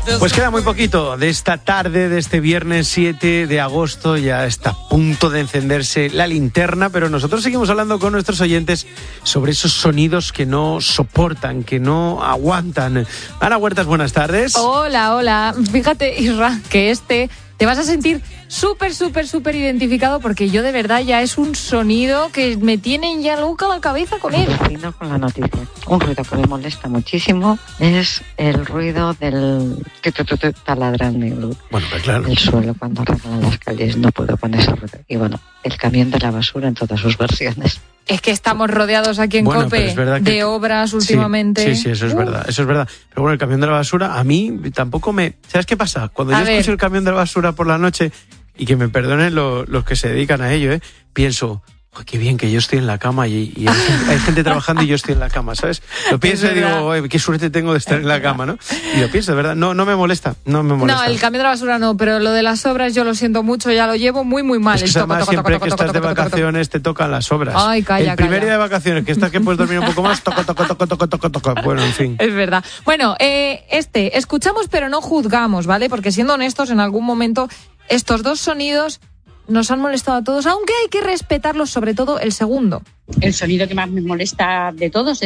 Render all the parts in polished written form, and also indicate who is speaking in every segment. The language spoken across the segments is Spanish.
Speaker 1: Pues queda muy poquito de esta tarde, de este viernes 7 de agosto, ya está a punto de encenderse la linterna, pero nosotros seguimos hablando con nuestros oyentes sobre esos sonidos que no soportan, que no aguantan. Ana Huertas, buenas tardes.
Speaker 2: Hola. Fíjate, Isra, que te vas a sentir súper identificado, porque yo de verdad ya es un sonido que me tienen ya loca la cabeza con él.
Speaker 3: Con la noticia. Un ruido que me molesta muchísimo es el ruido del taladrando.
Speaker 1: Bueno, pues claro.
Speaker 3: El suelo cuando arreglan las calles, no puedo con ese ruido. Y bueno, el camión de la basura en todas sus versiones.
Speaker 2: Es que estamos rodeados aquí en COPE de obras últimamente.
Speaker 1: Sí, eso es verdad. Pero bueno, el camión de la basura, a mí tampoco me... ¿Sabes qué pasa? Cuando yo escucho el camión de la basura por la noche, y que me perdonen los que se dedican a ello, pienso... Qué bien que yo estoy en la cama y hay gente trabajando y yo estoy en la cama, ¿sabes? Lo pienso y digo, qué suerte tengo de estar en la cama, ¿no? Y lo pienso, de verdad, no me molesta. No, el
Speaker 2: camión de la basura no, pero lo de las obras yo lo siento mucho, ya lo llevo muy mal.
Speaker 1: Es que además siempre que estás de vacaciones te tocan las obras.
Speaker 2: Ay, calla.
Speaker 1: El primer día de vacaciones, que estás que puedes dormir un poco más, toca. Bueno, en fin.
Speaker 2: Es verdad. Bueno, escuchamos pero no juzgamos, ¿vale? Porque siendo honestos, en algún momento estos dos sonidos nos han molestado a todos, aunque hay que respetarlos, sobre todo el segundo.
Speaker 4: El sonido que más me molesta de todos,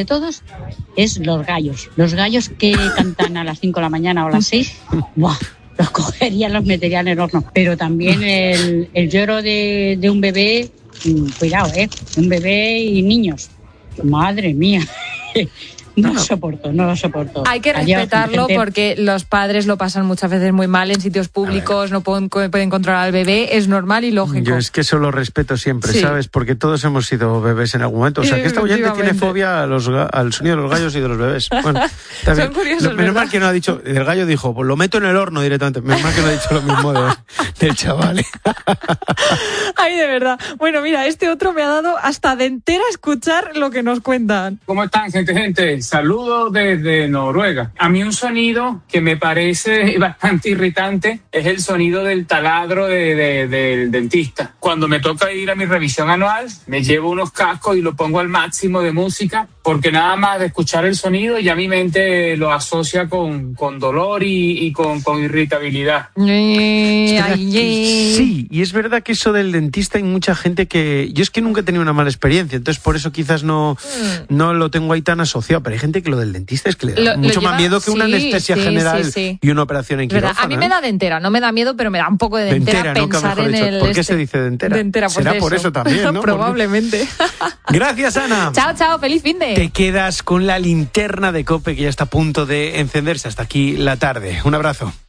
Speaker 4: es los gallos. Los gallos que cantan a las 5 de la mañana o a las 6, ¡buah! Los cogería, los metería en el horno. Pero también el lloro de un bebé, cuidado, un bebé y niños. Madre mía. No lo soporto.
Speaker 2: Hay que respetarlo porque los padres lo pasan muchas veces muy mal en sitios públicos, no pueden controlar al bebé, es normal y lógico.
Speaker 1: Yo es que eso lo respeto siempre, sí. ¿Sabes? Porque todos hemos sido bebés en algún momento. O sea, que esta oyente tiene fobia al sonido de los gallos y de los bebés. Bueno,
Speaker 2: son curiosos.
Speaker 1: Menos mal que no ha dicho, el gallo dijo, pues lo meto en el horno directamente. Menos mal que no ha dicho lo mismo del chaval.
Speaker 2: Ay, de verdad. Bueno, mira, este otro me ha dado hasta de entera escuchar lo que nos cuentan.
Speaker 5: ¿Cómo están, gente? Saludos desde Noruega. A mí un sonido que me parece bastante irritante es el sonido del taladro del dentista. Cuando me toca ir a mi revisión anual, me llevo unos cascos y lo pongo al máximo de música, porque nada más de escuchar el sonido ya mi mente lo asocia con dolor y con irritabilidad.
Speaker 1: Sí, y es verdad que eso del dentista hay mucha gente que... Yo es que nunca he tenido una mala experiencia, entonces por eso quizás no lo tengo ahí tan asociado, pero hay gente que lo del dentista es que le da mucho más miedo que una anestesia general y una operación en quirófano.
Speaker 2: A mí me da dentera, no me da miedo, pero me da un poco de dentera pensar en el...
Speaker 1: ¿Por qué se dice dentera?
Speaker 2: Pues
Speaker 1: será por eso también, ¿no?
Speaker 2: Probablemente.
Speaker 1: Gracias, Ana.
Speaker 2: Chao, feliz finde.
Speaker 1: Te quedas con la linterna de COPE que ya está a punto de encenderse. Hasta aquí la tarde. Un abrazo.